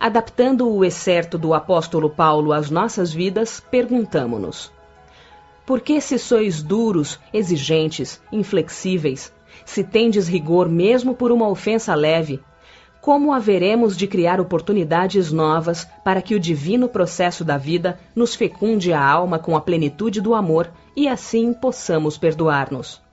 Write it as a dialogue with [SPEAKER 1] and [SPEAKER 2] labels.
[SPEAKER 1] Adaptando o excerto do apóstolo Paulo às nossas vidas, perguntamo-nos: por que se sois duros, exigentes, inflexíveis, se tendes rigor mesmo por uma ofensa leve, como haveremos de criar oportunidades novas para que o divino processo da vida nos fecunde a alma com a plenitude do amor e assim possamos perdoar-nos?